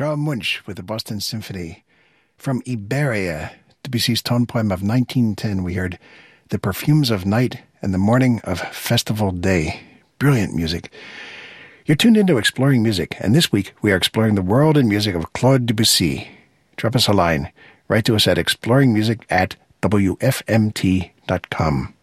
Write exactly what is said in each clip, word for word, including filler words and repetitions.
Charles Munch with the Boston Symphony. From Iberia, Debussy's tone poem of nineteen ten, we heard The Perfumes of Night and the Morning of Festival Day. Brilliant music. You're tuned into Exploring Music, and this week we are exploring the world and music of Claude Debussy. Drop us a line. Write to us at exploringmusic at w f m t dot com.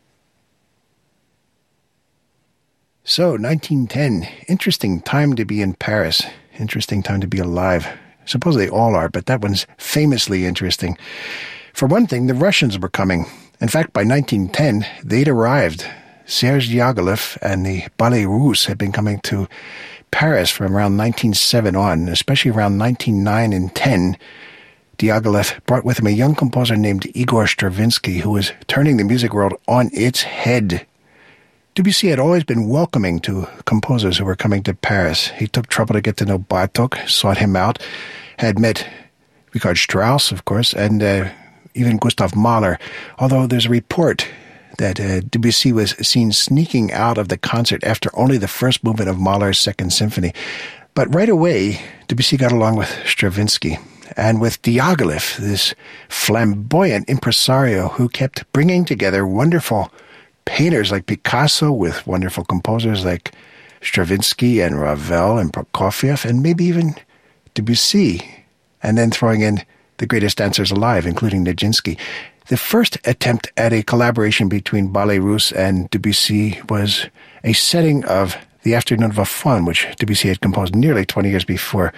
So, nineteen ten, interesting time to be in Paris. Interesting time to be alive. I suppose they all are, but that one's famously interesting. For one thing, the Russians were coming. In fact, by nineteen ten, they'd arrived. Serge Diaghilev and the Ballet Russe had been coming to Paris from around nineteen oh seven on, especially around nineteen oh nine and ten. Diaghilev brought with him a young composer named Igor Stravinsky, who was turning the music world on its head. Debussy had always been welcoming to composers who were coming to Paris. He took trouble to get to know Bartók, sought him out, had met Richard Strauss, of course, and uh, even Gustav Mahler, although there's a report that uh, Debussy was seen sneaking out of the concert after only the first movement of Mahler's Second Symphony. But right away, Debussy got along with Stravinsky and with Diaghilev, this flamboyant impresario who kept bringing together wonderful painters like Picasso with wonderful composers like Stravinsky and Ravel and Prokofiev and maybe even Debussy, and then throwing in the greatest dancers alive, including Nijinsky. The first attempt at a collaboration between Ballet Russe and Debussy was a setting of The Afternoon of a Faun, which Debussy had composed nearly twenty years before.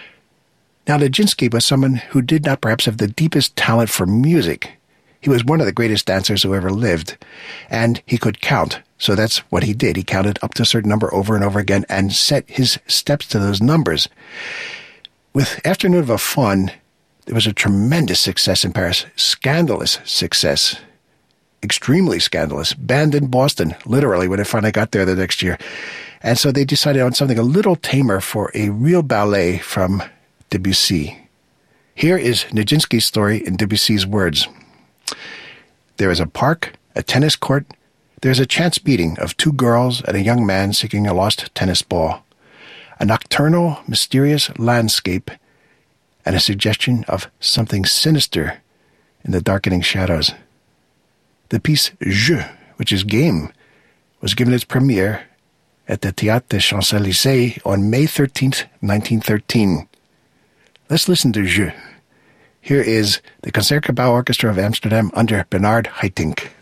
Now, Nijinsky was someone who did not perhaps have the deepest talent for music. He was one of the greatest dancers who ever lived, and he could count. So that's what he did. He counted up to a certain number over and over again and set his steps to those numbers. With Afternoon of a Faun, there was a tremendous success in Paris, scandalous success, extremely scandalous, banned in Boston, literally, when it finally got there the next year. And so they decided on something a little tamer for a real ballet from Debussy. Here is Nijinsky's story in Debussy's words. There is a park, a tennis court. There is a chance meeting of two girls and a young man seeking a lost tennis ball. A nocturnal, mysterious landscape and a suggestion of something sinister in the darkening shadows. The piece Jeu, which is game, was given its premiere at the Théâtre des Champs-Élysées on May thirteenth, nineteen thirteen. Let's listen to Jeu. Here is the Concertgebouw Orchestra of Amsterdam under Bernard Haitink.